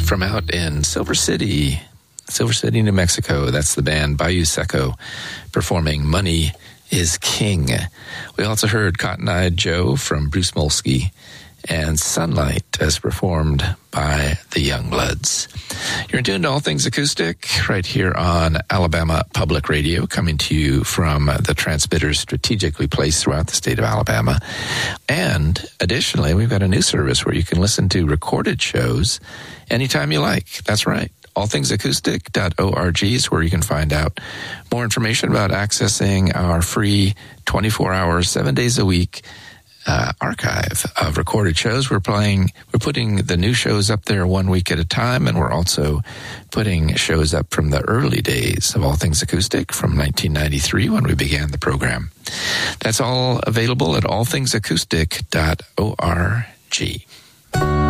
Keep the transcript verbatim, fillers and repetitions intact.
from out in Silver City, Silver City, New Mexico. That's the band Bayou Seco performing Money is King. We also heard Cotton Eye Joe from Bruce Molsky, and Sunlight as performed by the Youngbloods. You're tuned to All Things Acoustic right here on Alabama Public Radio, coming to you from the transmitters strategically placed throughout the state of Alabama. And additionally, we've got a new service where you can listen to recorded shows anytime you like. That's right. all things acoustic dot org is where you can find out more information about accessing our free twenty-four hour, seven days a week Uh, archive of recorded shows. We're playing, we're putting the new shows up there one week at a time, and we're also putting shows up from the early days of All Things Acoustic from nineteen ninety-three when we began the program. That's all available at all things acoustic dot org.